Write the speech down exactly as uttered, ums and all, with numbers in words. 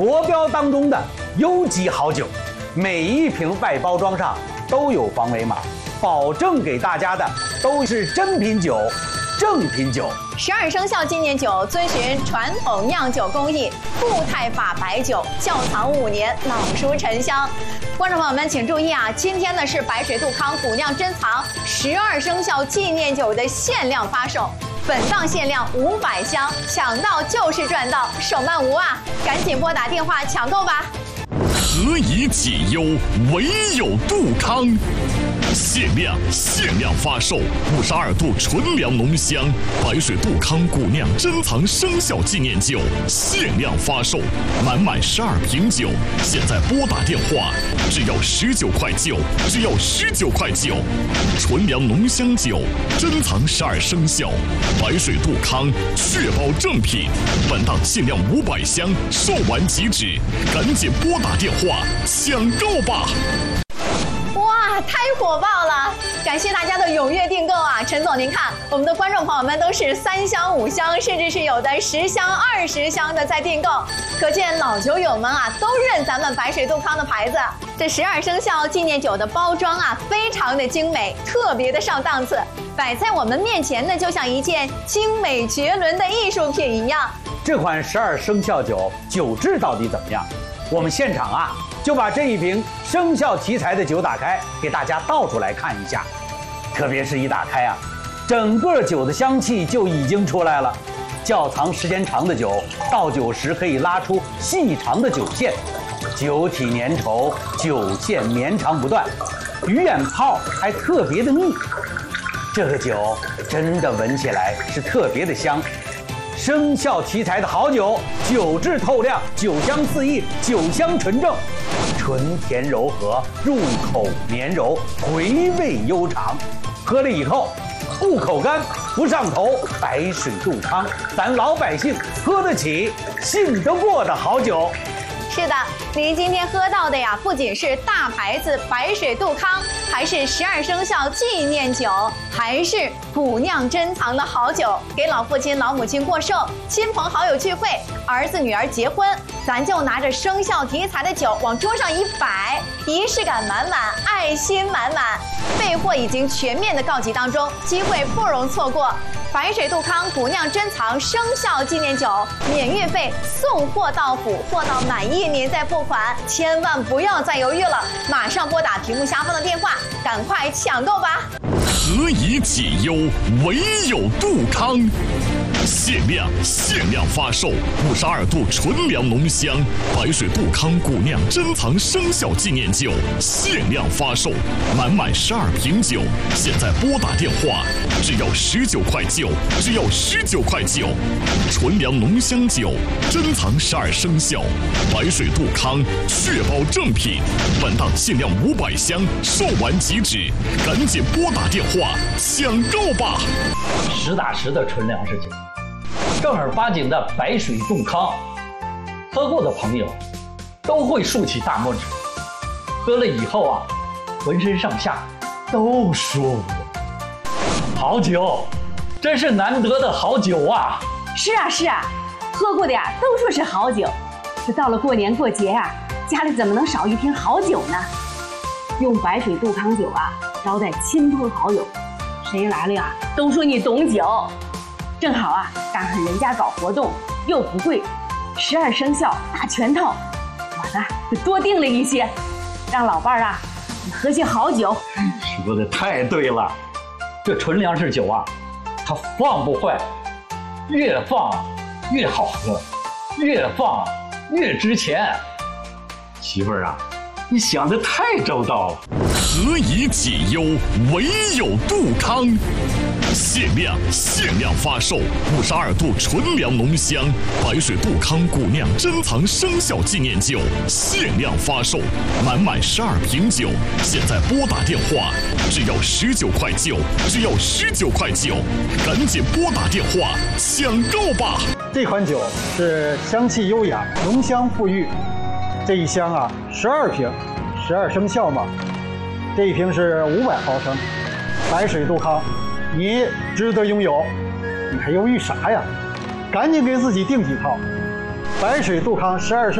国标当中的优级好酒，每一瓶外包装上都有防伪码，保证给大家的都是真品酒、正品酒。 十二生肖纪念酒遵循传统酿酒工艺，固态法白酒，窖藏五年，老熟陈香。观众朋友们请注意啊，今天呢是白水杜康古酿珍藏十二生肖纪念酒的限量发售。本档限量五百箱，抢到就是赚到，手慢无啊！赶紧拨打电话抢购吧！ 何以解忧，唯有杜康。限量限量发售五十二度纯粮浓香白水杜康古酿珍藏生肖纪念酒，限量发售，满满十二瓶酒，现在拨打电话，只要十九块九，只要十九块九。纯粮浓香酒，珍藏十二生肖，白水杜康，确保正品。本档限量五百箱，售完即止，赶紧拨打电话抢购吧！ 哇，太火爆了！感谢大家的踊跃订购啊！陈总，您看，我们的观众朋友们都是三箱、五箱，甚至是有的十箱、二十箱的在订购，可见老酒友们啊都认咱们白水杜康的牌子。这十二生肖纪念酒的包装啊，非常的精美，特别的上档次，摆在我们面前呢，就像一件精美绝伦的艺术品一样。 这款十二生肖酒酒质到底怎么样？我们现场啊就把这一瓶生肖题材的酒打开，给大家倒出来看一下。特别是一打开啊，整个酒的香气就已经出来了。窖藏时间长的酒，倒酒时可以拉出细长的酒线，酒体粘稠，酒线绵长不断，鱼眼泡还特别的密。这个酒真的闻起来是特别的香。生肖题材的好酒，酒质透亮，酒香四溢，酒香纯正，醇甜柔和，入口绵柔，回味悠长。喝了以后不口干不上头，白水杜康，咱老百姓喝得起信得过的好酒。 是的，您今天喝到的呀，不仅是大牌子白水杜康，还是十二生肖纪念酒，还是古酿珍藏的好酒。给老父亲、老母亲过寿，亲朋好友聚会，儿子女儿结婚，咱就拿着生肖题材的酒往桌上一摆，仪式感满满，爱心满满。备货已经全面的告急当中，机会不容错过。白水杜康古酿珍藏生肖纪念酒，免运费，送货到府，货到满意您再付款，千万不要再犹豫了，马上拨打屏幕下方的电话，赶快抢购吧！ 何以解忧，唯有杜康。限量限量发售五十二度纯粮浓香白水杜康古酿珍藏生肖纪念酒，限量发售，满满十二瓶酒，现在拨打电话，只要十九块九，只要十九块九。纯粮浓香酒，珍藏十二生肖，白水杜康，确保正品。本档限量五百箱，售完即止，赶紧拨打电话抢购吧！ 实打实的纯粮食酒，正儿八经的白水杜康，喝过的朋友都会竖起大拇指，喝了以后啊，浑身上下都舒服。好酒，真是难得的好酒啊！ 是啊是啊，喝过的呀都说是好酒，这到了过年过节啊，家里怎么能少一瓶好酒呢？用白水杜康酒啊招待亲朋好友，谁来了呀都说你懂酒。正好啊，赶上人家搞活动，又不贵，十二生肖大全套，我呢就多订了一些，让老伴儿啊喝些好酒。 说的太对了，这纯粮食酒啊，它放不坏，越放越好喝，越放越值钱。媳妇儿啊，你想的太周到了。 何以解忧，唯有杜康。限量限量发售五十二度纯粮浓香白水杜康古酿珍藏生肖纪念酒，限量发售，满满十二瓶酒，现在拨打电话，只要十九块九，只要十九块九，赶紧拨打电话抢购吧！ 这款酒是香气优雅，浓香馥郁。这一箱啊，十二瓶，十二生肖嘛。这一瓶是五百毫升，白水杜康，你值得拥有，你还犹豫啥呀？赶紧给自己订几套，白水杜康十二生。